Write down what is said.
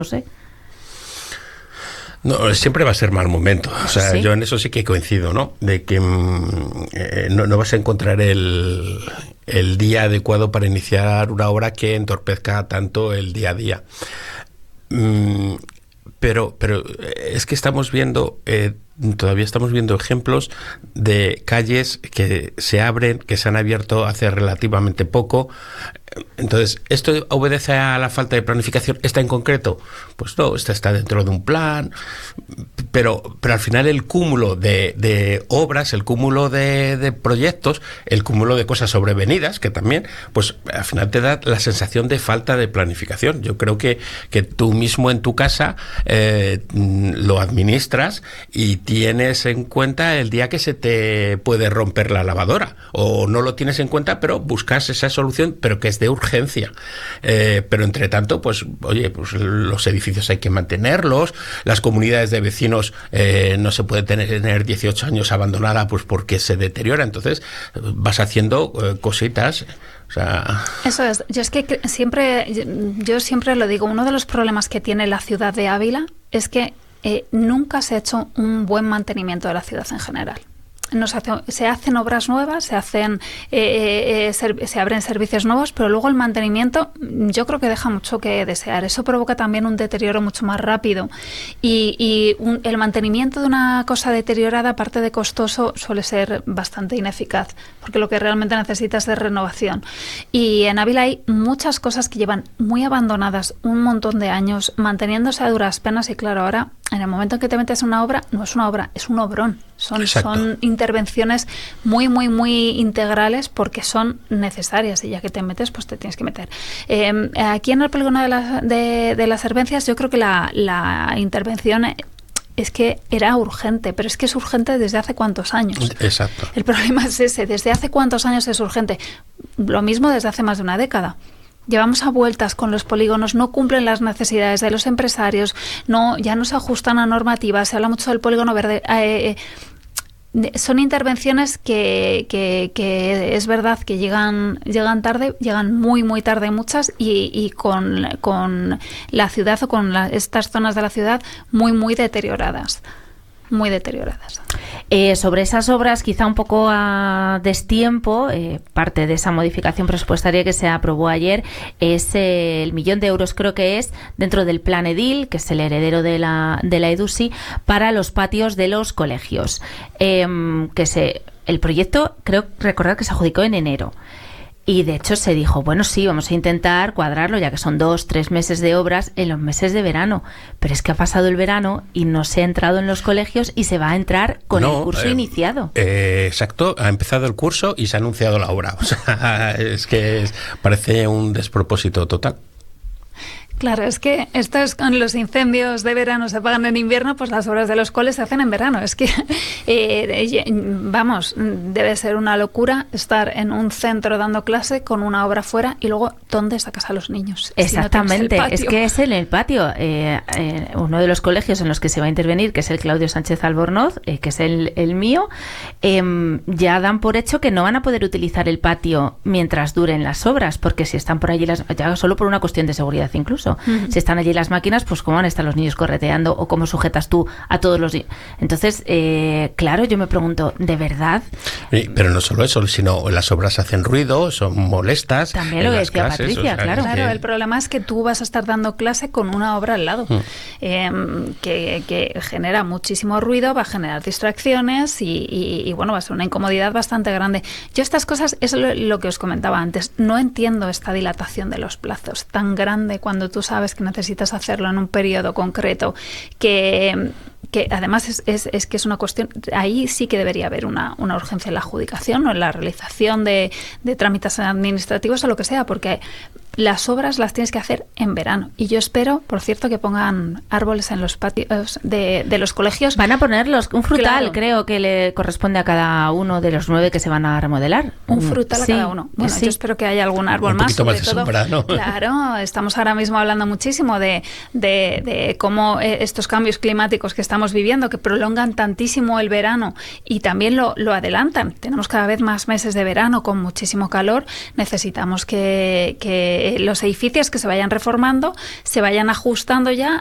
sé. No, siempre va a ser mal momento. O sea, ¿Sí? Yo en eso sí que coincido, ¿no? De que no vas a encontrar el día adecuado para iniciar una obra que entorpezca tanto el día a día. Pero es que estamos viendo, todavía estamos viendo ejemplos de calles que se abren, que se han abierto hace relativamente poco. Entonces, ¿esto obedece a la falta de planificación? ¿Esta en concreto? Pues no, esta está dentro de un plan, pero al final el cúmulo de obras, el cúmulo de proyectos, el cúmulo de cosas sobrevenidas, que también, pues al final te da la sensación de falta de planificación. Yo creo que tú mismo en tu casa lo administras y tienes en cuenta el día que se te puede romper la lavadora, o no lo tienes en cuenta, pero buscas esa solución, pero que es de urgencia. Pero entre tanto, pues oye, pues los edificios hay que mantenerlos, las comunidades de vecinos no se puede tener 18 años abandonada pues porque se deteriora. Entonces vas haciendo cositas. O sea... Eso es. Yo siempre lo digo, uno de los problemas que tiene la ciudad de Ávila es que nunca se ha hecho un buen mantenimiento de la ciudad en general. Se hacen obras nuevas, se abren servicios nuevos, pero luego el mantenimiento yo creo que deja mucho que desear. Eso provoca también un deterioro mucho más rápido y el mantenimiento de una cosa deteriorada, aparte de costoso, suele ser bastante ineficaz, porque lo que realmente necesitas es renovación. Y en Ávila hay muchas cosas que llevan muy abandonadas un montón de años, manteniéndose a duras penas, y claro, ahora en el momento en que te metes en una obra, no es una obra, es un obrón. Son intervenciones muy, muy, muy integrales porque son necesarias, y ya que te metes, pues te tienes que meter. Aquí en el polígono de las Hervencias, yo creo que la intervención es que era urgente, pero es que es urgente desde hace cuántos años. Exacto. El problema es ese, desde hace cuántos años es urgente. Lo mismo desde hace más de una década. Llevamos a vueltas con los polígonos, no cumplen las necesidades de los empresarios, ya no se ajustan a normativas, se habla mucho del polígono verde. Son intervenciones que es verdad que llegan tarde, llegan muy, muy tarde muchas, y con la ciudad o con estas zonas de la ciudad muy, muy deterioradas. Muy deterioradas. Sobre esas obras, quizá un poco a destiempo, parte de esa modificación presupuestaria que se aprobó ayer es el 1.000.000 de euros, creo que es, dentro del Plan Edil, que es el heredero de la EDUSI, para los patios de los colegios. El proyecto, creo recordar que se adjudicó en enero. Y de hecho se dijo, bueno, sí, vamos a intentar cuadrarlo, ya que son 2-3 meses de obras en los meses de verano. Pero es que ha pasado el verano y no se ha entrado en los colegios, y se va a entrar con el curso iniciado. Exacto, ha empezado el curso y se ha anunciado la obra. O sea, parece un despropósito total. Claro, es que estos con los incendios de verano se apagan en invierno, pues las obras de los coles se hacen en verano. Es que, debe ser una locura estar en un centro dando clase con una obra fuera, y luego, ¿dónde sacas a los niños? Exactamente, Si no es que es en el patio. Uno de los colegios en los que se va a intervenir, que es el Claudio Sánchez Albornoz, que es el mío, ya dan por hecho que no van a poder utilizar el patio mientras duren las obras, porque si están por allí, ya solo por una cuestión de seguridad incluso. Si están allí las máquinas, pues cómo van a estar los niños correteando, o cómo sujetas tú a todos los niños. Entonces, claro, yo me pregunto, ¿de verdad? Pero no solo eso, sino las obras hacen ruido, son molestas. También lo decía clases, Patricia, claro. Claro, el problema es que tú vas a estar dando clase con una obra al lado, que genera muchísimo ruido, va a generar distracciones y bueno, va a ser una incomodidad bastante grande. Yo estas cosas, es lo que os comentaba antes, no entiendo esta dilatación de los plazos tan grande cuando tú sabes que necesitas hacerlo en un periodo concreto, que además es que es una cuestión, ahí sí que debería haber una urgencia en la adjudicación o en la realización de trámites administrativos o lo que sea, porque las obras las tienes que hacer en verano. Y yo espero, por cierto, que pongan árboles en los patios de los colegios. Van a ponerlos, un frutal, claro, creo que le corresponde a cada uno de los 9 que se van a remodelar. Un frutal a cada uno. Bueno, yo espero que haya algún árbol más. Un poquito más de sombra, ¿no? Claro, estamos ahora mismo hablando muchísimo de cómo estos cambios climáticos que estamos viviendo, que prolongan tantísimo el verano y también lo adelantan. Tenemos cada vez más meses de verano con muchísimo calor. Necesitamos que los edificios que se vayan reformando se vayan ajustando ya